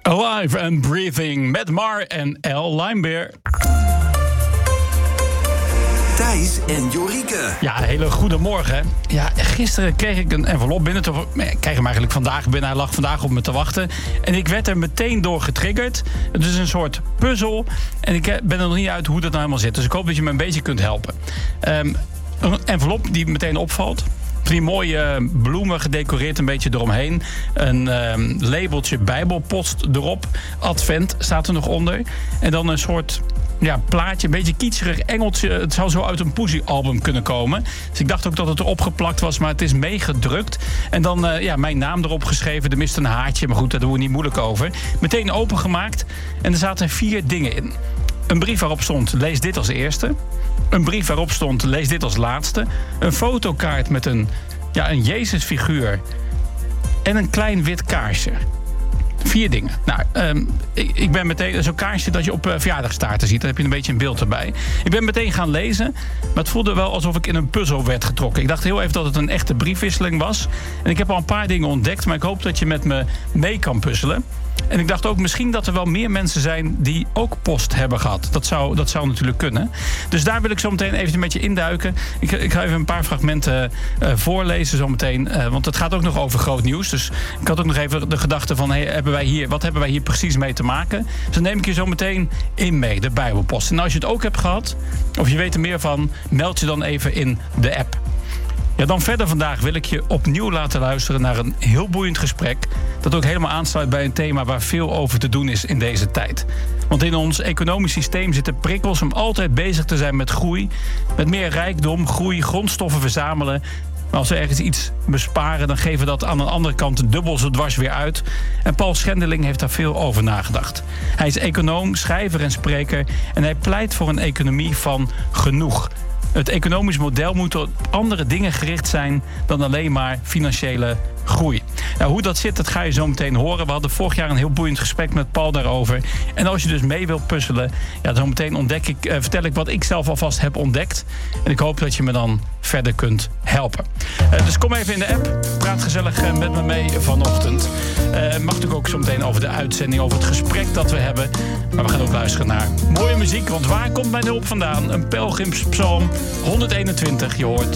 Alive and Breathing met Mar en El Lijnbeer. Thijs en Jorike. Ja, hele goede morgen. Ja, gisteren kreeg ik een envelop binnen. Ik kreeg hem eigenlijk vandaag binnen. Hij lag vandaag op me te wachten. En ik werd er meteen door getriggerd. Het is een soort puzzel. En ik ben er nog niet uit hoe dat nou helemaal zit. Dus ik hoop dat je me een beetje kunt helpen. Een envelop die meteen opvalt. Die mooie bloemen gedecoreerd een beetje eromheen. Een labeltje Bijbelpost erop. Advent staat er nog onder. En dan een soort plaatje, een beetje kitscherig engeltje. Het zou zo uit een Poesie-album kunnen komen. Dus ik dacht ook dat het erop geplakt was, maar het is meegedrukt. En dan mijn naam erop geschreven. Er mist een haartje, maar goed, daar doen we niet moeilijk over. Meteen opengemaakt. En er zaten 4 dingen in. Een brief waarop stond, lees dit als eerste. Een brief waarop stond, lees dit als laatste. Een fotokaart met een Jezusfiguur. En een klein wit kaarsje. 4 dingen. Nou, ik ben meteen zo'n kaarsje dat je op verjaardagstaarten ziet. Daar heb je een beetje een beeld erbij. Ik ben meteen gaan lezen, maar het voelde wel alsof ik in een puzzel werd getrokken. Ik dacht heel even dat het een echte briefwisseling was. En ik heb al een paar dingen ontdekt, maar ik hoop dat je met me mee kan puzzelen. En ik dacht ook misschien dat er wel meer mensen zijn die ook post hebben gehad. Dat zou natuurlijk kunnen. Dus daar wil ik zo meteen even met je induiken. Ik ga even een paar fragmenten voorlezen zo meteen. Want het gaat ook nog over groot nieuws. Dus ik had ook nog even de gedachte van, wat hebben wij hier precies mee te maken? Dus dan neem ik je zo meteen in mee, de Bijbelpost. En als je het ook hebt gehad, of je weet er meer van, meld je dan even in de app. Ja, dan verder vandaag wil ik je opnieuw laten luisteren naar een heel boeiend gesprek. Dat ook helemaal aansluit bij een thema waar veel over te doen is in deze tijd. Want in ons economisch systeem zitten prikkels om altijd bezig te zijn met groei. Met meer rijkdom, groei, grondstoffen verzamelen. Maar als we ergens iets besparen, dan geven we dat aan de andere kant dubbel zo dwars weer uit. En Paul Schendeling heeft daar veel over nagedacht. Hij is econoom, schrijver en spreker. En hij pleit voor een economie van genoeg. Het economisch model moet op andere dingen gericht zijn dan alleen maar financiële groei. Nou, hoe dat zit, dat ga je zo meteen horen. We hadden vorig jaar een heel boeiend gesprek met Paul daarover. En als je dus mee wilt puzzelen, zo meteen vertel ik wat ik zelf alvast heb ontdekt. En ik hoop dat je me dan verder kunt helpen. Dus kom even in de app. Praat gezellig met me mee vanochtend. Mag natuurlijk ook zo meteen over de uitzending, over het gesprek dat we hebben. Maar we gaan ook luisteren naar mooie muziek. Want waar komt mijn hulp vandaan? Een pelgrimspsalm 121, je hoort